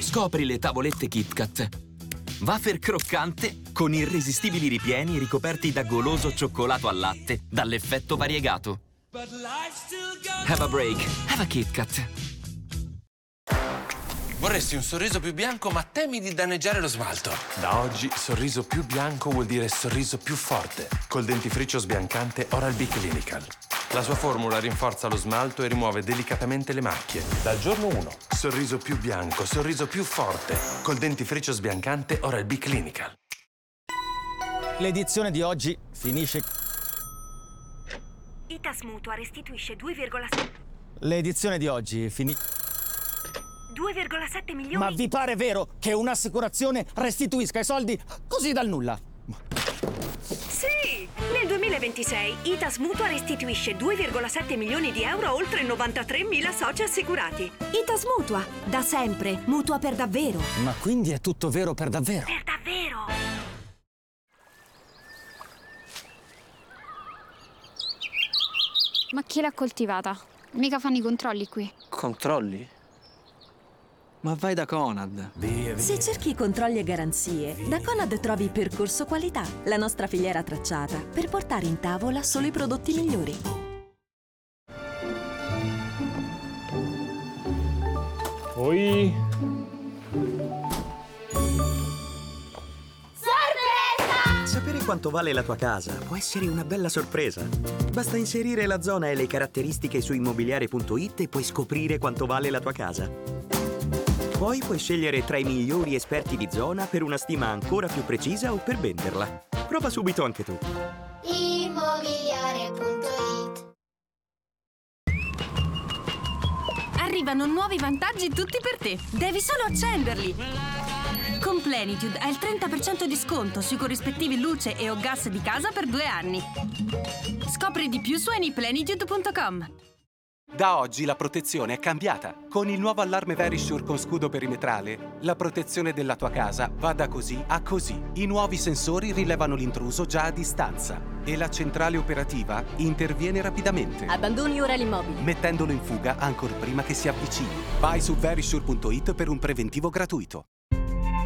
Scopri le tavolette KitKat. Wafer croccante con irresistibili ripieni ricoperti da goloso cioccolato al latte dall'effetto variegato. Have a break, have a KitKat. Vorresti un sorriso più bianco, ma temi di danneggiare lo smalto. Da oggi, sorriso più bianco vuol dire sorriso più forte. Col dentifricio sbiancante Oral-B Clinical. La sua formula rinforza lo smalto e rimuove delicatamente le macchie. Dal giorno 1, sorriso più bianco, sorriso più forte. Col dentifricio sbiancante Oral-B Clinical. L'edizione di oggi finisce... Itas Mutua restituisce 2,7... L'edizione di oggi 2,7 milioni... Ma vi pare vero che un'assicurazione restituisca i soldi così dal nulla? Sì! Nel 2026 Itas Mutua restituisce 2,7 milioni di euro a oltre 93.000 soci assicurati. Itas Mutua, da sempre, mutua per davvero. Ma quindi è tutto vero per davvero? Per davvero! Ma chi l'ha coltivata? Mica fanno i controlli qui. Controlli? Ma vai da Conad. Se cerchi controlli e garanzie, da Conad trovi Percorso Qualità, la nostra filiera tracciata, per portare in tavola solo i prodotti migliori. Poi... Sapere quanto vale la tua casa può essere una bella sorpresa. Basta inserire la zona e le caratteristiche su immobiliare.it e puoi scoprire quanto vale la tua casa. Poi puoi scegliere tra i migliori esperti di zona per una stima ancora più precisa o per venderla. Prova subito anche tu. Immobiliare.it. Arrivano nuovi vantaggi tutti per te. Devi solo accenderli. Con Plenitude hai il 30% di sconto sui corrispettivi luce e o gas di casa per 2 anni. Scopri di più su anyplenitude.com. Da oggi la protezione è cambiata. Con il nuovo allarme Verisure con scudo perimetrale, la protezione della tua casa va da così a così. I nuovi sensori rilevano l'intruso già a distanza e la centrale operativa interviene rapidamente, Abbandoni ora l'immobile. mettendolo in fuga ancor prima che si avvicini. Vai su verisure.it per un preventivo gratuito.